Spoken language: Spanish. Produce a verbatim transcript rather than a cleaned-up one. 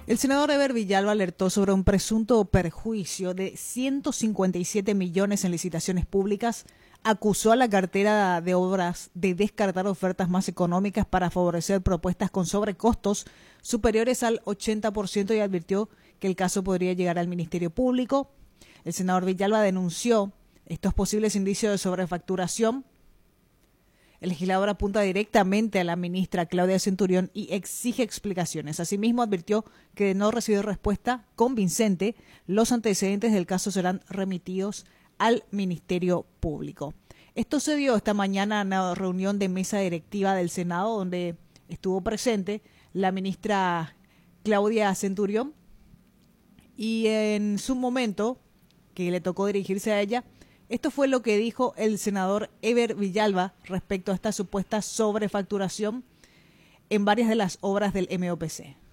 El senador Eber Villalba alertó sobre un presunto perjuicio de ciento cincuenta y siete millones en licitaciones públicas, acusó a la cartera de obras de descartar ofertas más económicas para favorecer propuestas con sobrecostos superiores al ochenta por ciento y advirtió que el caso podría llegar al Ministerio Público. El senador Villalba denunció estos posibles indicios de sobrefacturación. El legislador apunta directamente a la ministra Claudia Centurión y exige explicaciones. Asimismo, advirtió que de no recibir respuesta convincente, los antecedentes del caso serán remitidos al Ministerio Público. Esto se dio esta mañana en una reunión de mesa directiva del Senado, donde estuvo presente la ministra Claudia Centurión, y en su momento, que le tocó dirigirse a ella, esto fue lo que dijo el senador Eber Villalba respecto a esta supuesta sobrefacturación en varias de las obras del M O P C.